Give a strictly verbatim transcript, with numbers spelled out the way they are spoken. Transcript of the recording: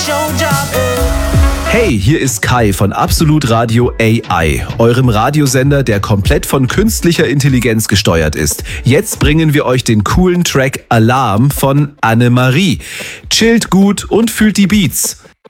Hey, hier ist Kai von Absolut Radio A I, eurem Radiosender, der komplett von künstlicher Intelligenz gesteuert ist. Jetzt bringen wir euch den coolen Track Alarm von Annemarie. Chillt gut und fühlt die Beats.